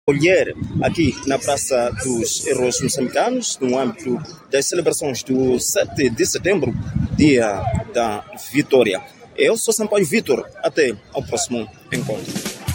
Colher aqui na Praça dos Heróis Moçambicanos, no âmbito das celebrações do 7 de setembro, Dia da Vitória. Eu sou Sampaio Vitor, até ao próximo encontro.